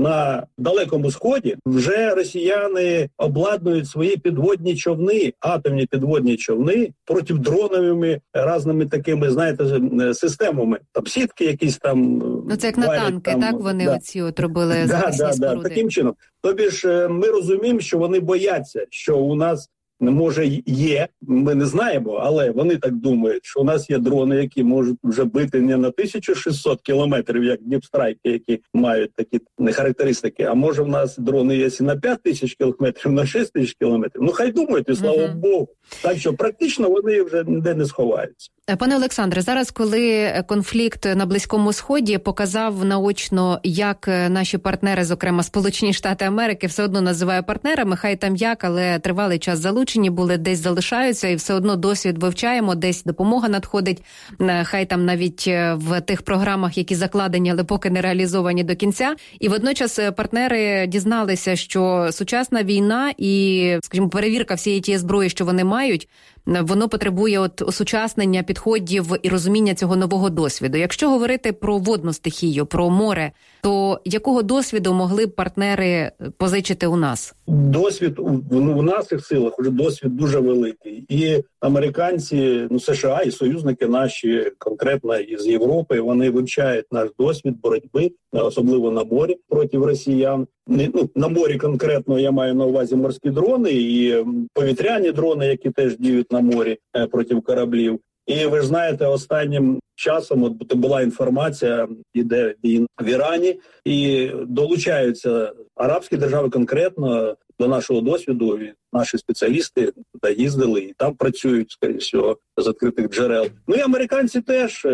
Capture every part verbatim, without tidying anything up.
на Далекому Сході вже росіяни обладнують свої підводні човни, атомні підводні човни протидроновими разними такими, знаєте, системами. Там сітки якісь там... Ну це як на танки, там, так? Вони да. оці от робили да, захисні да, споруди. Да, таким чином. Тобі ж ми розуміємо, що вони бояться, що у нас може є, ми не знаємо, але вони так думають, що у нас є дрони, які можуть вже бити не на тисячу шістсот кілометрів, як діпстрайки, які мають такі характеристики, а може в нас дрони є і на п'ять тисяч кілометрів, на шість тисяч кілометрів. Ну хай думають, і слава uh-huh. Богу. Так що практично вони вже ніде не сховаються. Пане Олександре, зараз, коли конфлікт на Близькому Сході показав наочно, як наші партнери, зокрема Сполучені Штати Америки, все одно називаю партнерами, хай там як, але тривалий час залучені були, десь залишаються і все одно досвід вивчаємо, десь допомога надходить, хай там навіть в тих програмах, які закладені, але поки не реалізовані до кінця. І водночас партнери дізналися, що сучасна війна і, скажімо, перевірка всієї тієї зброї, що вони мають, воно потребує от осучаснення підходів і розуміння цього нового досвіду. Якщо говорити про водну стихію, про море, то якого досвіду могли б партнери позичити у нас? Досвід у, у наших силах вже досвід дуже великий. І американці, ну США, і союзники наші, конкретно із Європи, вони вивчають наш досвід боротьби, особливо на морі проти росіян. Ну, на морі конкретно я маю на увазі морські дрони і повітряні дрони, які теж діють на морі проти кораблів. І ви ж знаєте, останнім часом от була інформація, іде війна в Ірані, і долучаються арабські держави конкретно до нашого досвіду. Наші спеціалісти туди їздили і там працюють, скоріше всього, з відкритих джерел. Ну і американці теж.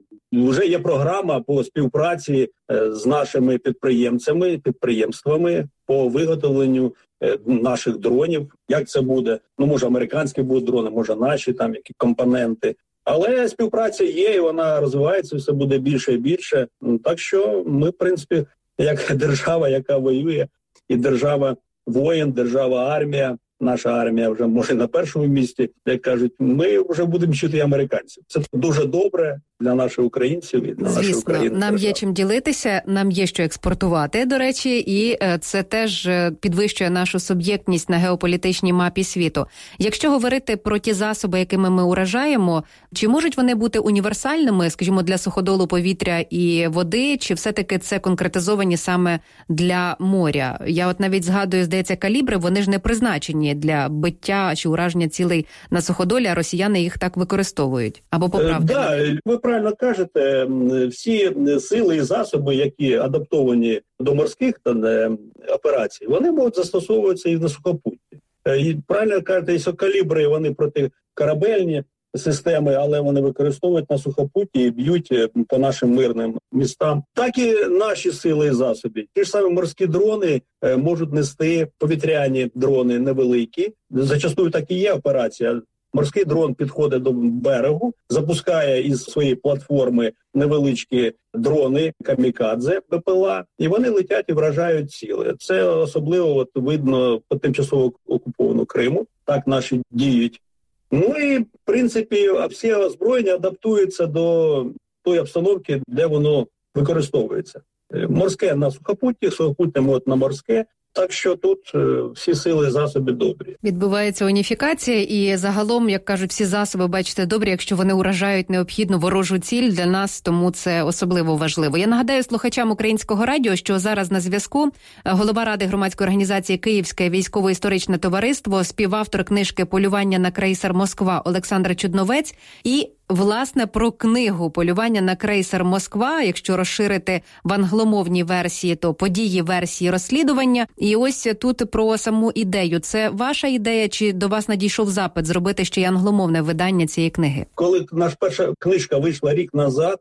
Вже є програма по співпраці з нашими підприємцями, підприємствами по виготовленню наших дронів. Як це буде? Ну, може, американські будуть дрони, може, наші там які компоненти. Але співпраця є, і вона розвивається, все буде більше і більше. Так що ми, в принципі, як держава, яка воює, і держава воїн, держава армія, наша армія вже може на першому місці, як кажуть, ми вже будемо вчити американців. Це дуже добре для наших українців і для Звісно, нашої України. Нам держави. Є чим ділитися, нам є що експортувати, до речі, і це теж підвищує нашу суб'єктність на геополітичній мапі світу. Якщо говорити про ті засоби, якими ми уражаємо, чи можуть вони бути універсальними, скажімо, для суходолу повітря і води, чи все-таки це конкретизовані саме для моря? Я от навіть згадую, здається, калібри, вони ж не призначені для биття чи ураження цілей на суходолі, а росіяни їх так використовують. Або поправте. Так, да, ви правильно кажете, всі сили і засоби, які адаптовані до морських операцій, вони можуть застосовуватися і на сухопутті. І правильно кажете, що калібри, вони протикорабельні системи, але вони використовують на сухопутті і б'ють по нашим мирним містам. Так і наші сили і засоби. Ті ж самі морські дрони можуть нести повітряні дрони невеликі. Зачастую так і є операція. Морський дрон підходить до берегу, запускає із своєї платформи невеличкі дрони камікадзе, БПЛА, і вони летять і вражають ціле. Це особливо от видно по тимчасово окупованому Криму. Так наші діють. Ну і, в принципі, всі озброєння адаптуються до тої обстановки, де воно використовується. Морське на сухопутті, сухопутне на морське. Так що тут е, всі сили і засоби добрі. Відбувається уніфікація і загалом, як кажуть, всі засоби, бачите, добрі, якщо вони уражають необхідну ворожу ціль для нас, тому це особливо важливо. Я нагадаю слухачам Українського радіо, що зараз на зв'язку голова Ради громадської організації «Київське військово-історичне товариство», співавтор книжки «Полювання на крейсер Москва» Олександр Чудновець і власне, про книгу «Полювання на крейсер Москва», якщо розширити в англомовній версії, то події версії розслідування. І ось тут про саму ідею. Це ваша ідея, чи до вас надійшов запит зробити ще й англомовне видання цієї книги? Коли наша перша книжка вийшла рік назад,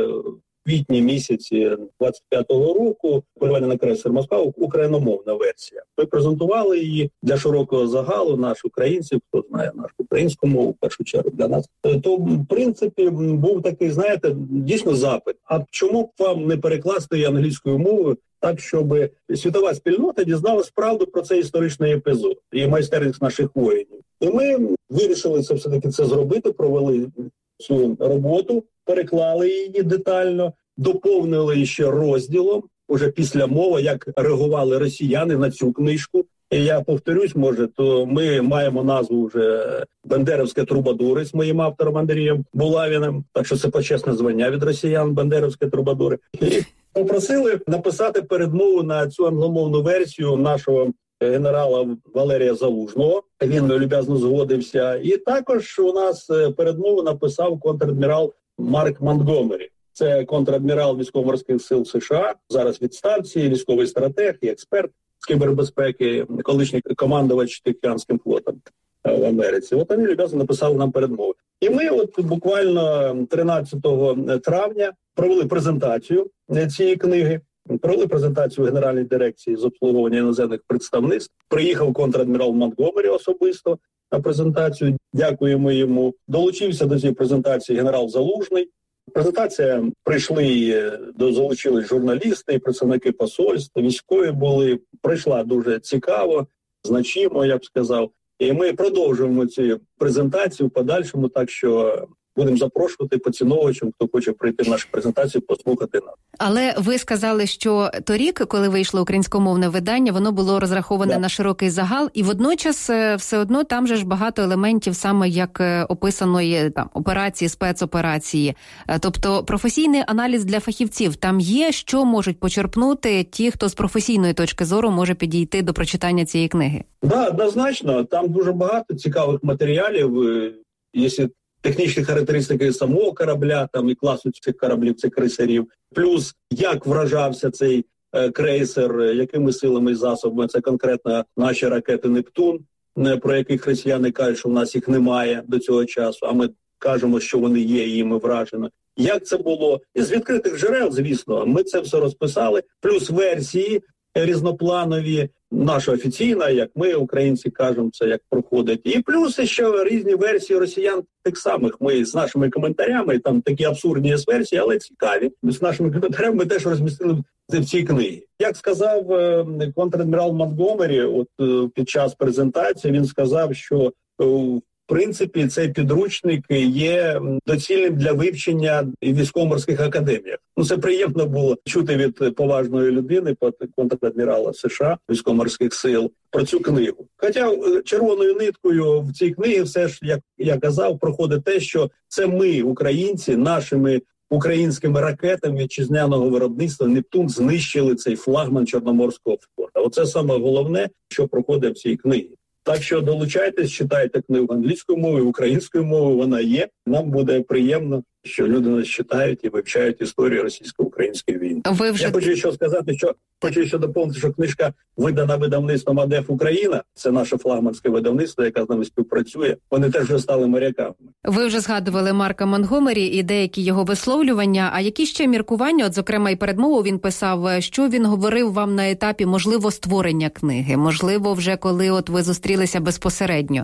в квітні місяці двадцять п'ятого року, «Полювання на крейсер Москва», україномовна версія. Ми презентували її для широкого загалу, наш українців, хто знає нашу українську мову, в першу чергу для нас. То, в принципі, був такий, знаєте, дійсно запит. А чому б вам не перекласти англійською мовою так, щоб світова спільнота дізналась правду про цей історичний епізод і майстерність наших воїнів? І ми вирішили це все-таки це зробити, провели цю роботу, переклали її детально, доповнили ще розділом уже після мови, як реагували росіяни на цю книжку. І я повторюсь, може, то ми маємо назву вже «Бандерівські трубадури» з моїм автором Андрієм Булавіним. Так що це почесне звання від росіян «Бандерівські трубадури». І попросили написати передмову на цю англомовну версію нашого генерала Валерія Залужного. Він люб'язно згодився. І також у нас передмову написав контр-адмірал Марк Монтгомері. Це контр-адмірал військово-морських сил США, зараз в відставці, військовий стратег і експерт з кібербезпеки, колишній командувач Тихоокеанським флотом в Америці. От вони люб'язно написали нам передмови. І ми от буквально тринадцятого травня провели презентацію цієї книги. Провели презентацію Генеральної дирекції з обслуговування іноземних представництв. Приїхав контр-адмірал Монтгомері особисто на презентацію. Дякуємо йому. Долучився до цієї презентації генерал Залужний. Презентація прийшли, до залучились журналісти, представники посольств, військові були. Прийшла дуже цікаво, значимо, я б сказав. І ми продовжуємо цю презентацію в подальшому, так що будемо запрошувати поціновувачам, хто хоче прийти в нашу презентацію, послухати нас. Але ви сказали, що торік, коли вийшло українськомовне видання, воно було розраховане yeah. на широкий загал, і водночас все одно там же ж багато елементів саме як описаної там операції, спецоперації. Тобто професійний аналіз для фахівців там є, що можуть почерпнути ті, хто з професійної точки зору може підійти до прочитання цієї книги? Так, да, однозначно. Там дуже багато цікавих матеріалів. Якщо технічні характеристики самого корабля, там і класу цих кораблів, цих крейсерів, плюс як вражався цей е, крейсер, якими силами і засобами, це конкретно наші ракети «Нептун», е, про яких росіяни кажуть, що в нас їх немає до цього часу, а ми кажемо, що вони є і їми вражено. Як це було? Із відкритих джерел, звісно, ми це все розписали, плюс версії різнопланові, наша офіційна, як ми, українці, кажемо, це як проходить. І плюс ще різні версії росіян тих самих. Ми з нашими коментарями, там такі абсурдні версії, але цікаві. З нашими коментарями ми теж розмістили в цій книгі. Як сказав контр-адмірал Монтгомері, от під час презентації, він сказав, що в принципі цей підручник є доцільним для вивчення в військово-морських академіях. Ну, це приємно було чути від поважної людини, контр-адмірала США, військово-морських сил, про цю книгу. Хоча червоною ниткою в цій книгі все ж, як я казав, проходить те, що це ми, українці, нашими українськими ракетами вітчизняного виробництва «Нептун» знищили цей флагман Чорноморського флоту. Оце саме головне, що проходить в цій книгі. Так що долучайтесь, читайте книгу англійською мовою, українською мовою, вона є. Нам буде приємно, що люди нас читають і вивчають історію російсько-української війни. Ви вже... Я хочу ще сказати, що хочу ще доповнити, що книжка видана видавництвом АДЕФ Україна. Це наше флагманське видавництво, яке з нами співпрацює. Вони теж вже стали моряками. Ви вже згадували Марка Монтгомері і деякі його висловлювання. А які ще міркування, от зокрема і передмову він писав, що він говорив вам на етапі, можливо, створення книги, можливо, вже коли от ви зустрілися безпосередньо,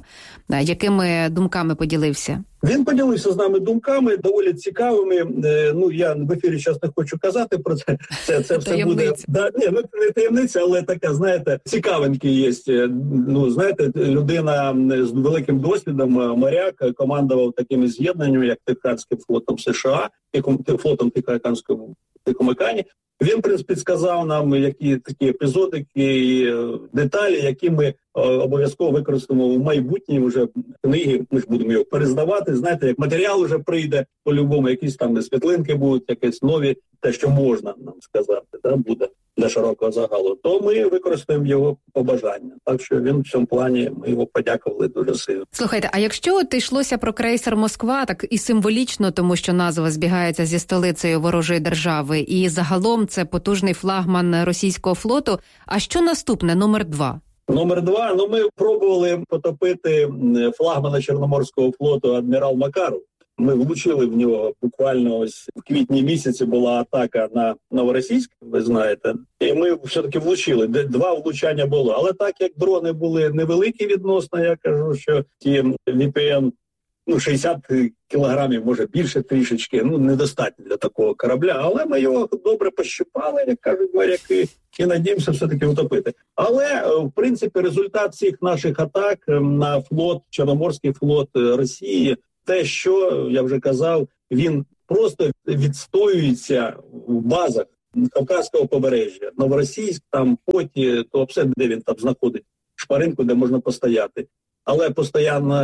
якими думками поділився? Він поділився з нами думками, доволі цікавими. Ну, я в ефірі зараз не хочу казати про це. Це, це все буде... Да, ні, ну, не таємниця, але така, знаєте, цікавинки є. Ну, знаєте, людина з великим досвідом, моряк, командував такими з'єднаннями, як Тихоокеанським флотом США, флотом Тихоокеанського Тихоокеані. Він, в принципі, сказав нам, які такі епізодики, деталі, які ми обов'язково використаємо в майбутній вже книги. Ми ж будемо його перездавати. Знаєте, як матеріал вже прийде по-любому, якісь там світлинки будуть, якісь нові, те, що можна нам сказати, да, буде для широкого загалу, то ми використаємо його побажання. Так що він в цьому плані, ми його подякували дуже сильно. Слухайте, а якщо от йшлося про крейсер «Москва», так і символічно, тому що назва збігається зі столицею ворожої держави, і загалом це потужний флагман російського флоту, а що наступне, номер два? Номер два, ну ми пробували потопити флагмана Чорноморського флоту адмірал Макаров. Ми влучили в нього буквально ось в квітні місяці була атака на Новоросійськ, ви знаєте, і ми все-таки влучили. Два влучання було. Але так як дрони були невеликі відносно, я кажу, що ті ві пі ен, ну, шістдесят кілограмів, може більше трішечки, ну, недостатньо для такого корабля. Але ми його добре пощипали, як кажуть моряки, і надіємося все-таки утопити. Але, в принципі, результат цих наших атак на флот, Чорноморський флот Росії, те, що, я вже казав, він просто відстоюється в базах Кавказького побережжя, Новоросійськ, там Поті, то все, де він там знаходить шпаринку, де можна постояти. Але постійно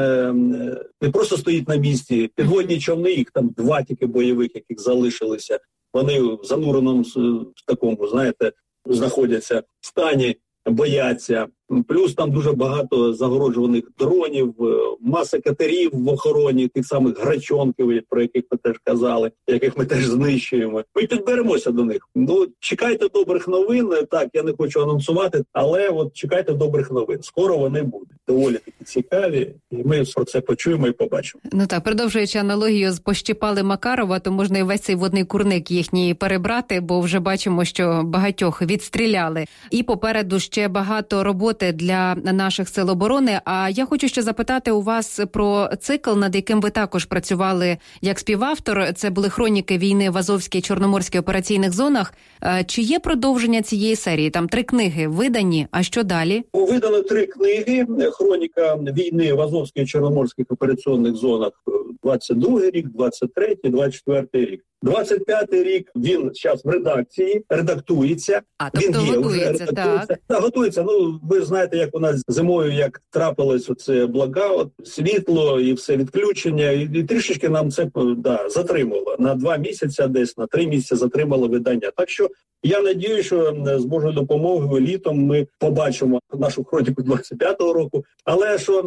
не просто стоїть на місці, підводні човни, їх там два тільки бойових, яких залишилися, вони в зануреному в такому, знаєте, знаходяться в стані, бояться. Плюс там дуже багато загороджуваних дронів, маса катерів в охороні, тих самих грачонків, про яких ми теж казали, яких ми теж знищуємо. Ми підберемося до них. Ну, чекайте добрих новин. Так, я не хочу анонсувати, але от чекайте добрих новин. Скоро вони будуть. Доволі такі цікаві, і ми про це почуємо і побачимо. Ну так, продовжуючи аналогію з пощіпали Макарова, то можна і весь цей водний курник їхній перебрати, бо вже бачимо, що багатьох відстріляли. І попереду ще багато роботи для наших сил оборони. А я хочу ще запитати у вас про цикл, над яким ви також працювали як співавтор. Це були хроніки війни в Азовській і Чорноморській операційних зонах. Чи є продовження цієї серії? Там три книги видані, а що далі? Видано три книги. Хроніка війни в Азовській і Чорноморських операційних зонах двадцять другий рік, двадцять третій, двадцять четвертий рік. двадцять п'ятий рік він зараз в редакції, редактується. А, тобто він є, готується, так? Так, готується. Ну, ви знаєте, як у нас зимою, як трапилось оце блекаут, світло і все відключення, і, і трішечки нам це да, затримало. На два місяці десь, на три місяці затримало видання. Так що я надію, що з Божою допомогою літом ми побачимо нашу хроніку двадцять п'ятого року. Але що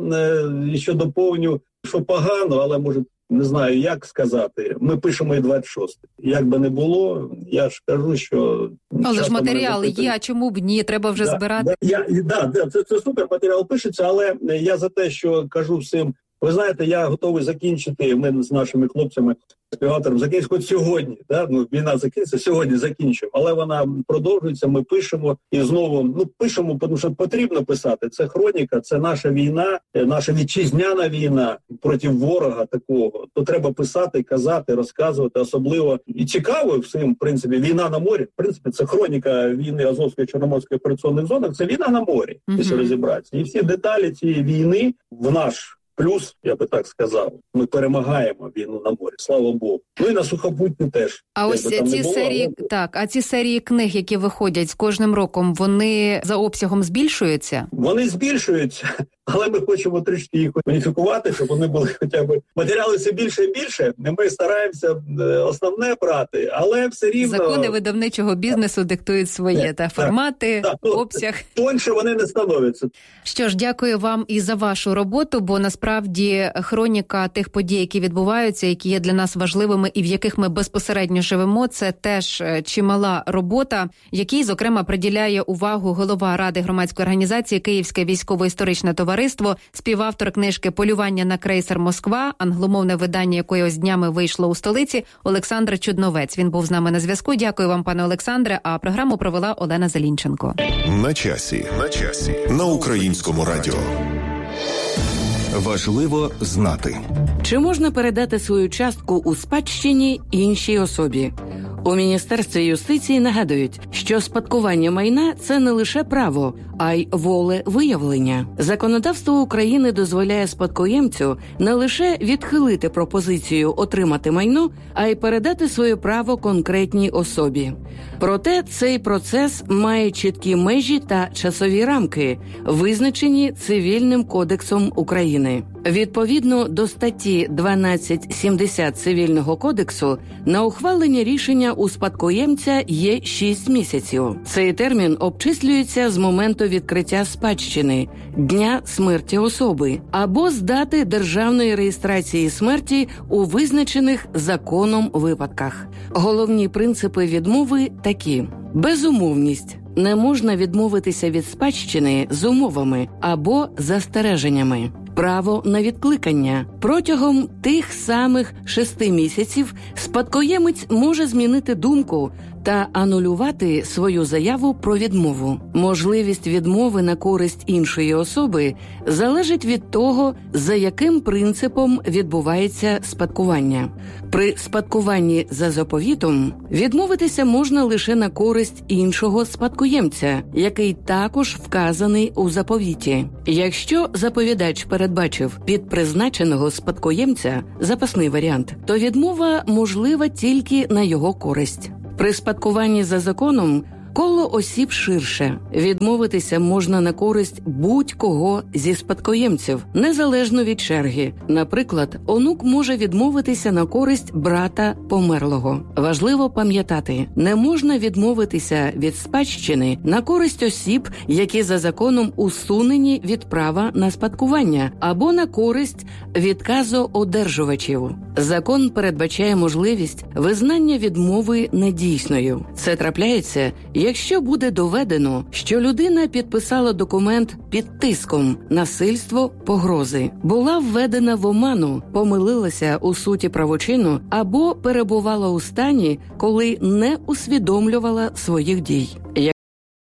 ще доповню, що погано, але може не знаю, як сказати. Ми пишемо і двадцять шостий. Як би не було, я ж кажу, що... Але ж матеріали є, а чому б ні? Треба вже да, збирати. Да, я, да, да, це, це супер, матеріал пишеться, але я за те, що кажу всім, ви знаєте, я готовий закінчити, ми з нашими хлопцями, співавтором, закінчити хоч сьогодні. Да? Ну, війна закінчиться, сьогодні закінчимо. Але вона продовжується, ми пишемо і знову, ну, пишемо, тому що потрібно писати. Це хроніка, це наша війна, наша вітчизняна війна проти ворога такого. То треба писати, казати, розказувати, особливо і цікаво всім, в принципі, війна на морі. В принципі, це хроніка війни Азовської Чорноморської операційних зонах, це війна на морі, mm-hmm. якщо розібратися. І всі деталі цієї війни в наш плюс, я би так сказав, ми перемагаємо війну на морі, слава Богу. Ну і на сухопутні теж. А ось ці було, серії, але... так, а ці серії книг, які виходять з кожним роком, вони за обсягом збільшуються? Вони збільшуються, але ми хочемо трішки їх уніфікувати, щоб вони були хоча б матеріали все більше і більше. Ми стараємося основне брати, але все рівно... Закони видавничого бізнесу диктують своє, так, та формати, так, так, обсяг. Тоньше вони не становляться. Що ж, дякую вам і за вашу роботу, бо насправді хроніка тих подій, які відбуваються, які є для нас важливими і в яких ми безпосередньо живемо, це теж чимала робота, якій, зокрема, приділяє увагу голова Ради громадської організації Київське військово-історичне товариство, співавтор книжки «Полювання на крейсер Москва», англомовне видання якої ось днями вийшло у столиці, Олександр Чудновець. Він був з нами на зв'язку. Дякую вам, пане Олександре, а програму провела Олена Зелінченко. На часі. На часі. На Українському радіо. Важливо знати. Чи можна передати свою частку у спадщині іншій особі? У Міністерстві юстиції нагадують, що спадкування майна – це не лише право, а й волевиявлення. Законодавство України дозволяє спадкоємцю не лише відхилити пропозицію отримати майно, а й передати своє право конкретній особі. Проте цей процес має чіткі межі та часові рамки, визначені Цивільним кодексом України. Відповідно до статті дванадцять сімдесят Цивільного кодексу, на ухвалення рішення у спадкоємця є шість місяців. Цей термін обчислюється з моменту відкриття спадщини, дня смерті особи, або з дати державної реєстрації смерті у визначених законом випадках. Головні принципи відмови такі: безумовність. Не можна відмовитися від спадщини з умовами або застереженнями. Право на відкликання. Протягом тих самих шести місяців спадкоємець може змінити думку та анулювати свою заяву про відмову. Можливість відмови на користь іншої особи залежить від того, за яким принципом відбувається спадкування. При спадкуванні за заповітом відмовитися можна лише на користь іншого спадкоємця, який також вказаний у заповіті. Якщо заповідач передбачив під призначеного спадкоємця запасний варіант, то відмова можлива тільки на його користь. При спадкуванні за законом коло осіб ширше. Відмовитися можна на користь будь-кого зі спадкоємців, незалежно від черги. Наприклад, онук може відмовитися на користь брата померлого. Важливо пам'ятати, не можна відмовитися від спадщини на користь осіб, які за законом усунені від права на спадкування, або на користь відказоодержувачів. Закон передбачає можливість визнання відмови недійсною. Це трапляється, якщо буде доведено, що людина підписала документ під тиском, насильство, погрози, була введена в оману, помилилася у суті правочину або перебувала у стані, коли не усвідомлювала своїх дій.